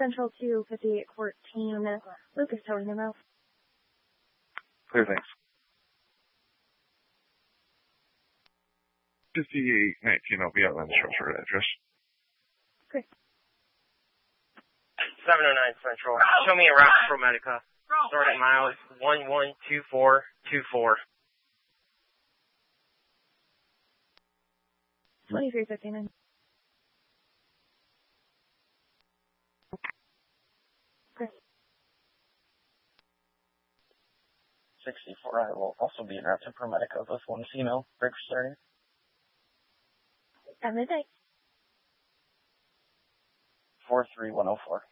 Central to 5814, Lucas Tower, Monroe. Clear, thanks. 5819, I'll be out on the short address. Great. 709 Central. Show me a route for Medica. Start at miles 112424. 2359. Great. 64, I will also be in route to ProMedica with one female. Break starting. At midnight. 43104.